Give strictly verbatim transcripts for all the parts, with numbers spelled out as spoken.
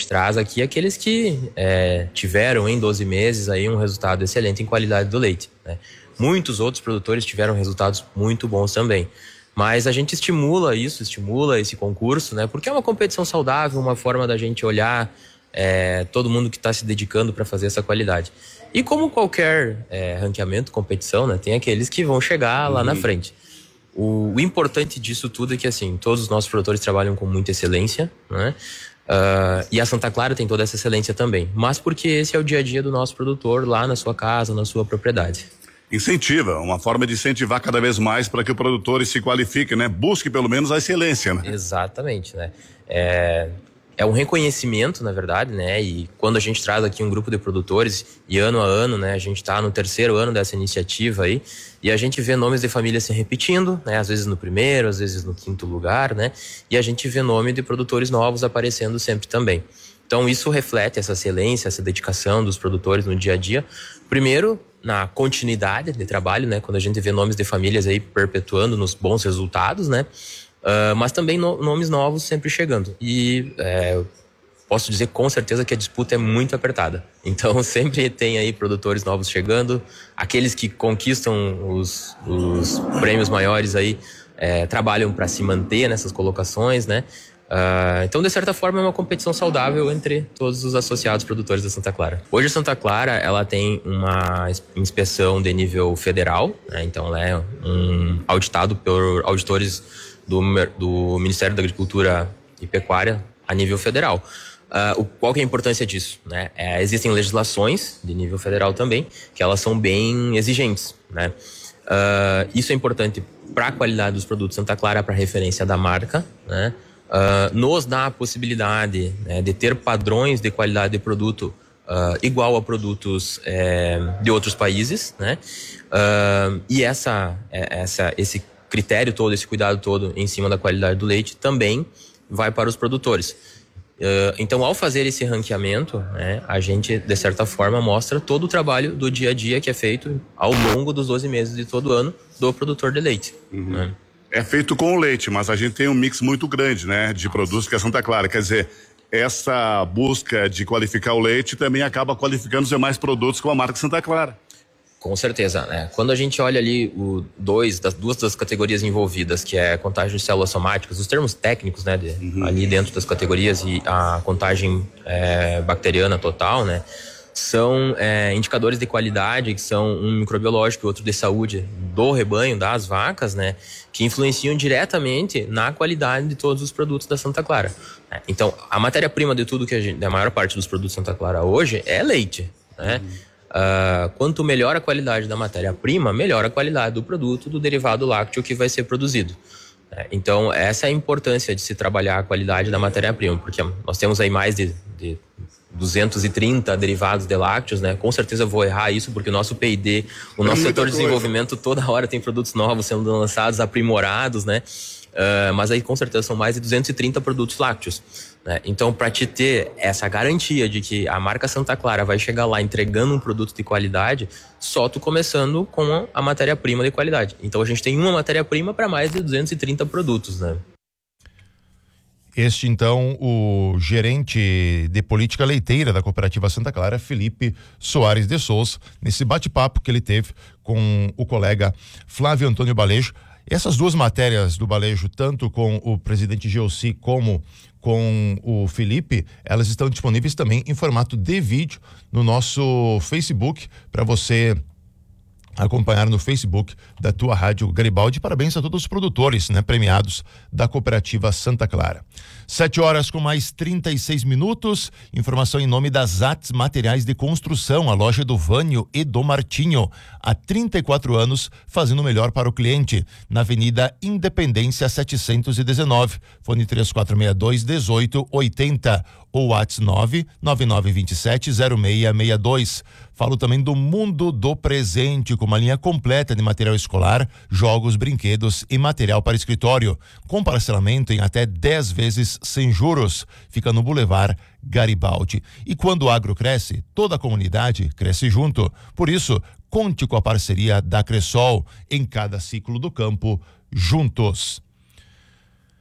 gente traz aqui aqueles que é, tiveram em doze meses aí um resultado excelente em qualidade do leite, né? Muitos outros produtores tiveram resultados muito bons também. Mas a gente estimula isso, estimula esse concurso, né? Porque é uma competição saudável, uma forma da gente olhar é, todo mundo que está se dedicando para fazer essa qualidade. E como qualquer é, ranqueamento, competição, né? Tem aqueles que vão chegar lá uhum. na frente. O, o importante disso tudo é que, assim, todos os nossos produtores trabalham com muita excelência, né? Uh, e a Santa Clara tem toda essa excelência também. Mas porque esse é o dia a dia do nosso produtor lá na sua casa, na sua propriedade. Incentiva, uma forma de incentivar cada vez mais para que o produtor se qualifique, né? Busque pelo menos a excelência, né? Exatamente, né? É, é um reconhecimento, na verdade, né? E quando a gente traz aqui um grupo de produtores, e ano a ano, né? A gente está no terceiro ano dessa iniciativa aí, e a gente vê nomes de família se repetindo, né? Às vezes no primeiro, às vezes no quinto lugar, né? E a gente vê nome de produtores novos aparecendo sempre também. Então isso reflete essa excelência, essa dedicação dos produtores no dia a dia. Primeiro, na continuidade de trabalho, né? Quando a gente vê nomes de famílias aí perpetuando nos bons resultados, né? Uh, mas também no, nomes novos sempre chegando. E é, posso dizer com certeza que a disputa é muito apertada. Então sempre tem aí produtores novos chegando. Aqueles que conquistam os, os prêmios maiores aí é, trabalham para se manter nessas colocações, né? Uh, então, de certa forma, é uma competição saudável entre todos os associados produtores da Santa Clara. Hoje, a Santa Clara, ela tem uma inspeção de nível federal, né? Então, ela é um auditado por auditores do, do Ministério da Agricultura e Pecuária a nível federal. Uh, o, qual que é a importância disso, né? É, existem legislações de nível federal também, que elas são bem exigentes, né? Uh, isso é importante para a qualidade dos produtos Santa Clara, para a referência da marca, né? Uh, nos dá a possibilidade, né, de ter padrões de qualidade de produto uh, igual a produtos é, de outros países, né? Uh, e essa, essa, esse critério todo, esse cuidado todo em cima da qualidade do leite também vai para os produtores. Uh, então, ao fazer esse ranqueamento, né, a gente, de certa forma, mostra todo o trabalho do dia a dia que é feito ao longo dos doze meses de todo ano do produtor de leite. Uhum. Né? É feito com o leite, mas a gente tem um mix muito grande, né, de produtos que é Santa Clara. Quer dizer, essa busca de qualificar o leite também acaba qualificando os demais produtos com a marca Santa Clara. Com certeza, né? Quando a gente olha ali o dois, das duas das categorias envolvidas, que é a contagem de células somáticas, os termos técnicos, né, de, uhum. ali dentro das categorias, e a contagem é, bacteriana total, né, são é, indicadores de qualidade, que são um microbiológico e outro de saúde do rebanho, das vacas, né, que influenciam diretamente na qualidade de todos os produtos da Santa Clara. Então, a matéria-prima de tudo que a gente, da maior parte dos produtos Santa Clara hoje é leite, né? Uhum. Uh, quanto melhor a qualidade da matéria-prima, melhor a qualidade do produto, do derivado lácteo que vai ser produzido. Então, essa é a importância de se trabalhar a qualidade da matéria-prima, porque nós temos aí mais de, de duzentos e trinta derivados de lácteos, né? Com certeza eu vou errar isso, porque o nosso P e D, o nosso setor de desenvolvimento, toda hora tem produtos novos sendo lançados, aprimorados, né? Uh, mas aí com certeza são mais de duzentos e trinta produtos lácteos, né? Então, para te ter essa garantia de que a marca Santa Clara vai chegar lá entregando um produto de qualidade, só tu começando com a matéria-prima de qualidade. Então a gente tem uma matéria-prima para mais de duzentos e trinta produtos, né? Este, então, o gerente de política leiteira da Cooperativa Santa Clara, Felipe Soares de Souza, nesse bate-papo que ele teve com o colega Flávio Antônio Balejo. Essas duas matérias do Balejo, tanto com o presidente Gelsi como com o Felipe, elas estão disponíveis também em formato de vídeo no nosso Facebook, para você acompanhar no Facebook da tua Rádio Garibaldi. Parabéns a todos os produtores, né, premiados da Cooperativa Santa Clara. Sete horas com mais trinta e seis minutos. Informação em nome da Zatz Materiais de Construção, a loja do Vânio e do Martinho. Há trinta e quatro anos, fazendo o melhor para o cliente. Na Avenida Independência setecentos e dezenove. Fone três quatro seis dois, um oito oito zero ou WhatsApp nove nove nove dois sete zero seis seis dois. Falo também do Mundo do Presente, com uma linha completa de material escolar, jogos, brinquedos e material para escritório, com parcelamento em até dez vezes sem juros. Fica no Boulevard Garibaldi. E quando o agro cresce, toda a comunidade cresce junto. Por isso, conte com a parceria da Cressol em cada ciclo do campo, juntos.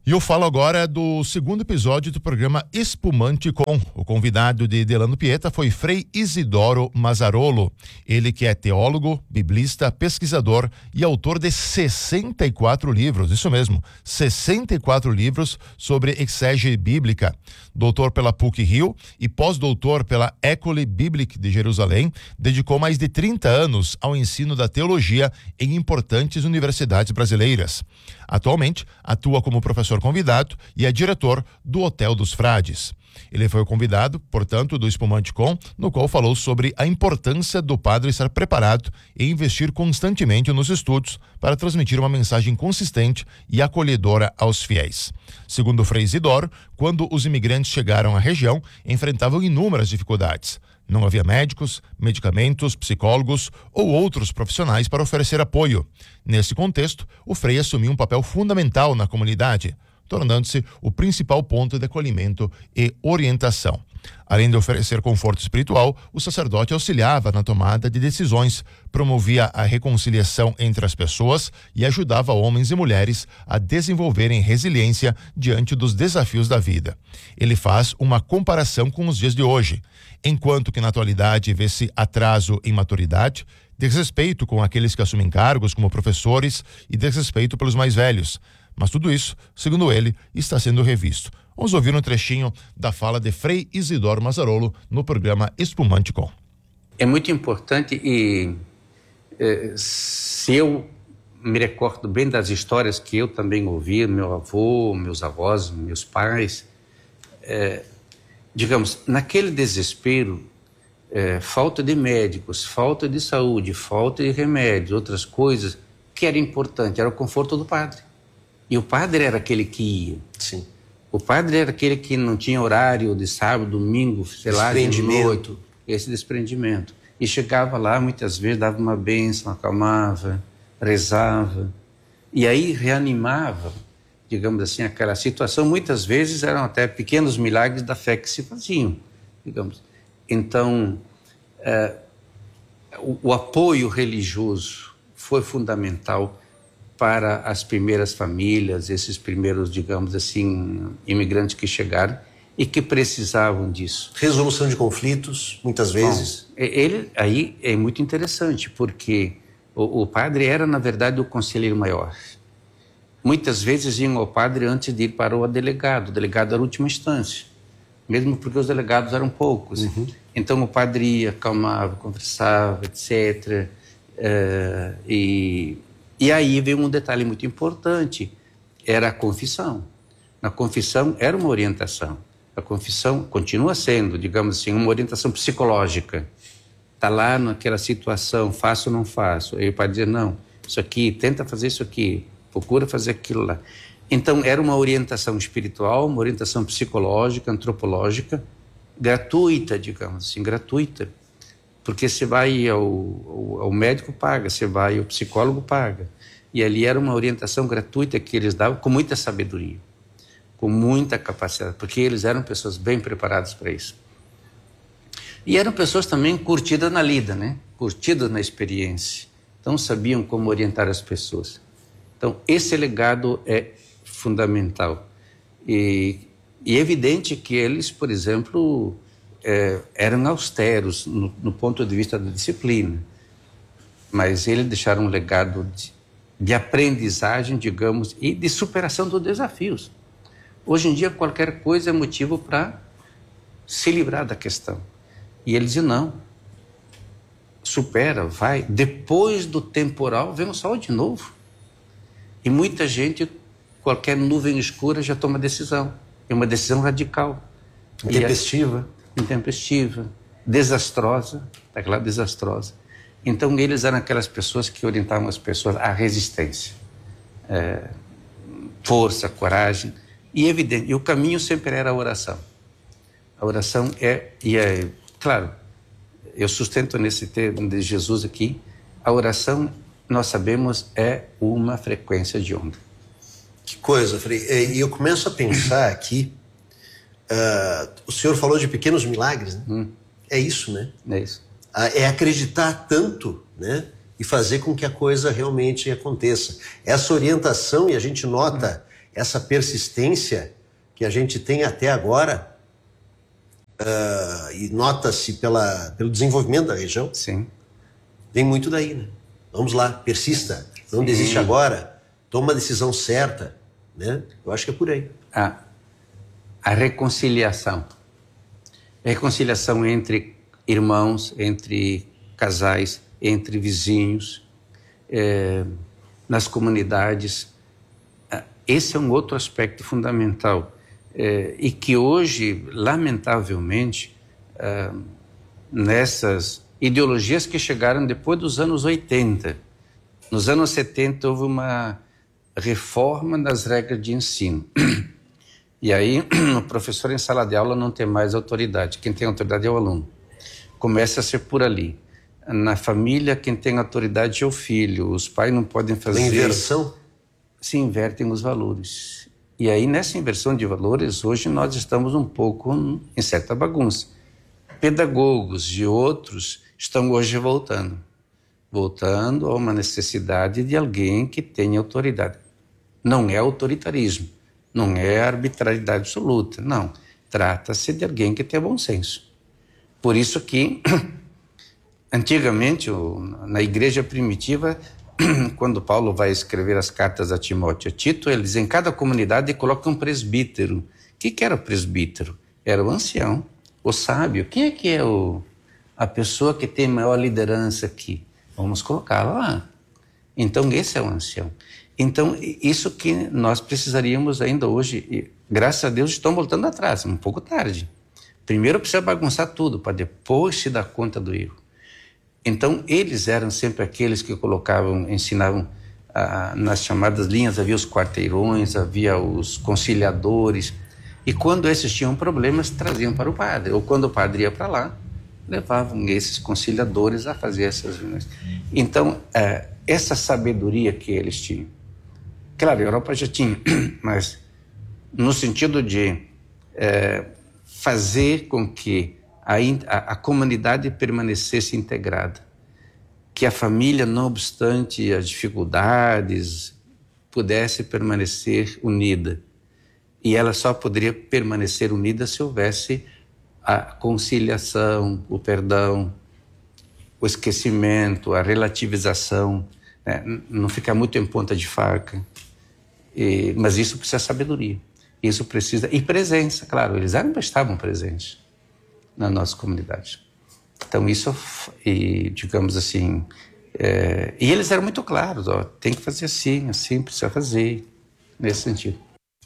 E eu falo agora do segundo episódio do programa Espumante Com. O convidado de Delano Pieta foi Frei Isidoro Mazzarolo. Ele que é teólogo, biblista, pesquisador e autor de sessenta e quatro livros, isso mesmo, sessenta e quatro livros sobre exégese bíblica. Doutor pela P U C-Rio e pós-doutor pela École Biblique de Jerusalém, dedicou mais de trinta anos ao ensino da teologia em importantes universidades brasileiras. Atualmente, atua como professor convidado e é diretor do Hotel dos Frades. Ele foi o convidado, portanto, do Espumante Com, no qual falou sobre a importância do padre estar preparado e investir constantemente nos estudos para transmitir uma mensagem consistente e acolhedora aos fiéis. Segundo o Frei Isidoro, quando os imigrantes chegaram à região, enfrentavam inúmeras dificuldades. Não havia médicos, medicamentos, psicólogos ou outros profissionais para oferecer apoio. Nesse contexto, o Frei assumiu um papel fundamental na comunidade, tornando-se o principal ponto de acolhimento e orientação. Além de oferecer conforto espiritual, o sacerdote auxiliava na tomada de decisões, promovia a reconciliação entre as pessoas e ajudava homens e mulheres a desenvolverem resiliência diante dos desafios da vida. Ele faz uma comparação com os dias de hoje. Enquanto que na atualidade vê-se atraso em maturidade, desrespeito com aqueles que assumem cargos como professores e desrespeito pelos mais velhos. Mas tudo isso, segundo ele, está sendo revisto. Vamos ouvir um trechinho da fala de Frei Isidoro Mazzarolo no programa Espumante Com. É muito importante e eh, se eu me recordo bem das histórias que eu também ouvi, meu avô, meus avós, meus pais, eh, digamos, naquele desespero, eh, falta de médicos, falta de saúde, falta de remédios, outras coisas, que era importante, era o conforto do padre. E o padre era aquele que ia. Sim. O padre era aquele que não tinha horário de sábado, domingo, sei lá, de noite, esse desprendimento. E chegava lá, muitas vezes, dava uma bênção, acalmava, rezava. E aí reanimava, digamos assim, aquela situação. Muitas vezes eram até pequenos milagres da fé que se faziam, digamos. Então, é, o, o apoio religioso foi fundamental para as primeiras famílias, esses primeiros, digamos assim, imigrantes que chegaram e que precisavam disso. Resolução de conflitos, muitas vezes. Bom, ele aí é muito interessante, porque o, o padre era, na verdade, o conselheiro maior. Muitas vezes iam ao padre antes de ir para o delegado. O delegado era a última instância, mesmo porque os delegados eram poucos. Uhum. Então o padre ia, acalmava, conversava, etcétera. Uh, e... E aí veio um detalhe muito importante, era a confissão. Na confissão era uma orientação. A confissão continua sendo, digamos assim, uma orientação psicológica. Está lá naquela situação, faço ou não faço. Aí o padre dizia, não, isso aqui, tenta fazer isso aqui, procura fazer aquilo lá. Então era uma orientação espiritual, uma orientação psicológica, antropológica, gratuita, digamos assim, gratuita. Porque você vai ao, ao, ao médico, paga, você vai ao psicólogo, paga. E ali era uma orientação gratuita que eles davam com muita sabedoria, com muita capacidade, porque eles eram pessoas bem preparadas para isso. E eram pessoas também curtidas na lida, né? Curtidas na experiência. Então sabiam como orientar as pessoas. Então esse legado é fundamental. E, e é evidente que eles, por exemplo... É, eram austeros no, no ponto de vista da disciplina, mas eles deixaram um legado de, de aprendizagem, digamos, e de superação dos desafios. Hoje em dia, qualquer coisa é motivo para se livrar da questão. E ele dizia, não, supera, vai. Depois do temporal, vem o sol de novo. E muita gente, qualquer nuvem escura, já toma decisão. É uma decisão radical. Intempestiva. intempestiva, desastrosa, daquela desastrosa. Então eles eram aquelas pessoas que orientavam as pessoas à resistência, é, força, coragem, e evidente, e o caminho sempre era a oração. A oração é, e é, claro, eu sustento nesse termo de Jesus aqui, a oração, nós sabemos, é uma frequência de onda. Que coisa, Frei. E eu começo a pensar aqui, Uh, o senhor falou de pequenos milagres, né? Hum. É isso, né? É isso. Uh, é acreditar tanto, né? E fazer com que a coisa realmente aconteça. Essa orientação, e a gente nota hum. essa persistência que a gente tem até agora, uh, e nota-se pela, pelo desenvolvimento da região, Sim. vem muito daí, né? Vamos lá, persista, não Sim. desiste agora, toma a decisão certa, né? Eu acho que é por aí. A, a reconciliação. A reconciliação entre irmãos, entre casais, entre vizinhos, é, nas comunidades. Esse é um outro aspecto fundamental. É, e que hoje, lamentavelmente, é, nessas ideologias que chegaram depois dos anos oitenta, nos anos setenta houve uma reforma das regras de ensino. E aí o professor em sala de aula não tem mais autoridade, quem tem autoridade é o aluno. Começa a ser por ali. Na família, quem tem autoridade é o filho, os pais não podem fazer... A inversão? Se invertem os valores. E aí, nessa inversão de valores, hoje nós estamos um pouco em certa bagunça. Pedagogos e outros estão hoje voltando. Voltando a uma necessidade de alguém que tenha autoridade. Não é autoritarismo, não é arbitrariedade absoluta, não. Trata-se de alguém que tenha bom senso. Por isso que, antigamente, na igreja primitiva, quando Paulo vai escrever as cartas a Timóteo e a Tito, eles em cada comunidade colocam um presbítero. O que, que era o presbítero? Era o ancião, o sábio. Quem é que é o, a pessoa que tem maior liderança aqui? Vamos colocá-la lá. Então, esse é o ancião. Então, isso que nós precisaríamos ainda hoje, e, graças a Deus, estão voltando atrás, um pouco tarde. Primeiro precisa bagunçar tudo, para depois se dar conta do erro. Então, eles eram sempre aqueles que colocavam, ensinavam, ah, nas chamadas linhas, havia os quarteirões, havia os conciliadores, e quando esses tinham problemas, traziam para o padre, ou quando o padre ia para lá, levavam esses conciliadores a fazer essas reuniões. Então, ah, essa sabedoria que eles tinham, claro, a Europa já tinha, mas no sentido de eh, fazer com que A, a, a comunidade permanecesse integrada, que a família, não obstante as dificuldades, pudesse permanecer unida. E ela só poderia permanecer unida se houvesse a conciliação, o perdão, o esquecimento, a relativização, né? Não ficar muito em ponta de faca. E, mas isso precisa de sabedoria, isso precisa... E presença, claro, eles não estavam presentes na nossa comunidade. Então isso, e, digamos assim, é, e eles eram muito claros, ó, tem que fazer assim, assim, precisa fazer, nesse sentido.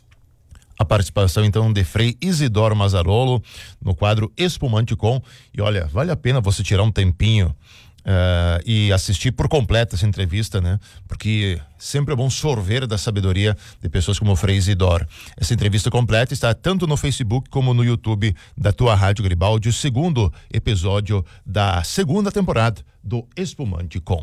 A participação então de Frei Isidoro Mazzarolo no quadro Espumante Com, e olha, vale a pena você tirar um tempinho Uh, e assistir por completo essa entrevista, né? Porque sempre é bom sorver da sabedoria de pessoas como o Frei Isidoro. Essa entrevista completa está tanto no Facebook como no YouTube da tua Rádio Garibaldi, o segundo episódio da segunda temporada do Espumante Com.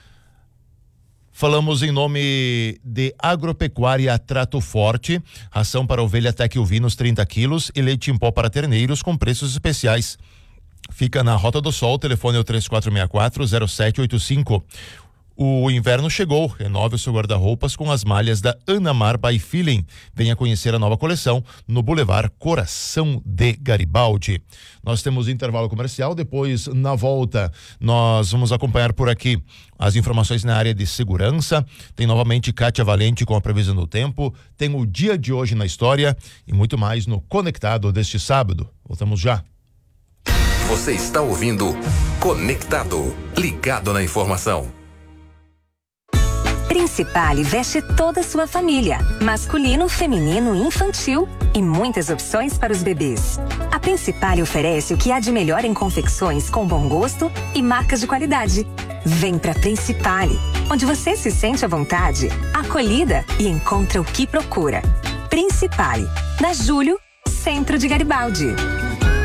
Falamos em nome de Agropecuária Trato Forte, ração para ovelha Tec Uvinos trinta quilos e leite em pó para terneiros com preços especiais. Fica na Rota do Sol, telefone é o três quatro seis quatro, zero sete oito cinco. O inverno chegou, renove o seu guarda-roupas com as malhas da Anamar by Feeling. Venha conhecer a nova coleção no Boulevard Coração de Garibaldi. Nós temos intervalo comercial, depois na volta nós vamos acompanhar por aqui as informações na área de segurança. Tem novamente Kátia Valente com a previsão do tempo, tem o dia de hoje na história e muito mais no Conectado deste sábado. Voltamos já. Você está ouvindo Conectado, ligado na informação. Principale veste toda a sua família, masculino, feminino e infantil, e muitas opções para os bebês. A Principale oferece o que há de melhor em confecções com bom gosto e marcas de qualidade. Vem pra Principale, onde você se sente à vontade, acolhida e encontra o que procura. Principale, na Júlio, centro de Garibaldi.